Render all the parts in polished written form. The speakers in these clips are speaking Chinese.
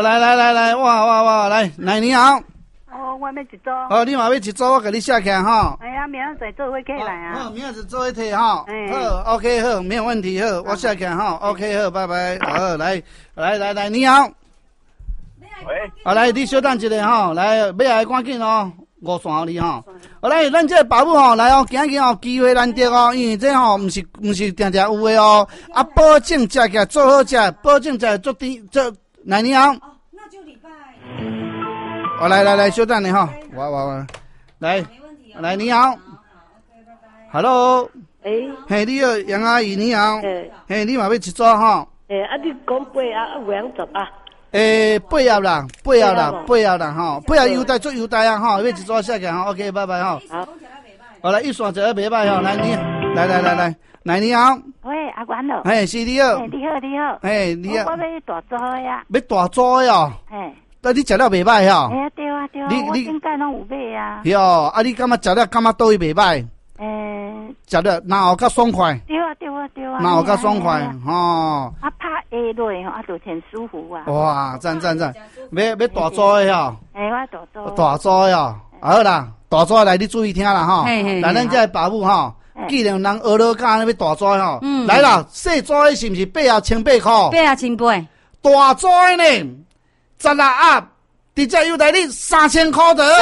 来，哇，来你好。 哦，我要一组。 哦，你嘛要一组，我给你写起来哈。 哎呀，明仔载做伙起来啊。 好，明仔载做伙提哈。好 ，OK 好，没有问题好，我写起来哈。OK 好，拜拜。好，来，你好。 喂。 啊，来，你稍等一下哈，来，要来赶紧哦。5线互你吼，好来，咱这个保姆吼来哦，今日哦机会难得哦，因为这吼唔是定定有的哦，啊保证食起来做好食，保证食做甜做。来你好， 哦，那就礼拜。 哦来，稍等你哈，我来，来你好 ，OK， 拜拜。 Hello， 嘿你好，杨阿姨你好，你嘛要一组哈？ 你讲8啊，有人做啊？ 8盒啦吼，8盒优待做优待啊吼，要一组下个哈 ，OK， 拜拜哈。好，来一线一个袂歹吼，来你好。 喂，阿元咯。 是你好。 你好。 你好。 我要大组的呀。 要大组的哦。但你食了袂歹吼。 对啊，我应该拢有买啊。 哟，啊，你感觉食了感觉倒位袂歹？食了哪有较爽快？ 对啊。 哪有较爽快？吼。 啊，拍下落吼，啊，就很舒服啊。 哇，赞！要大组的吼。 我大组。 大组的哦，好啦，大组来你注意听啦吼。来，咱这个保姆吼，既然有人学了教要大组的吼，来啦，小组的是不是8盒1,800块 8盒1,800。 大组的呢，16盒。直接优待你3000块的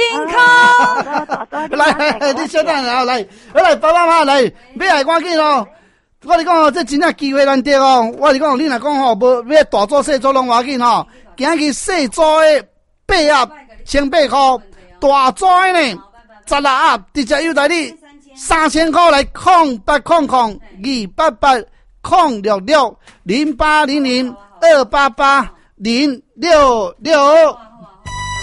，3000块。 来，你稍等啊，来，爸爸来，要来赶紧哦。我你讲哦，这真正机会难得哦。我是讲，你若讲吼，无要大组小组拢要紧吼。今日小组的8盒1,800块，大组的呢16盒，直接优待你3000块来0800 288 066 0800 288 066。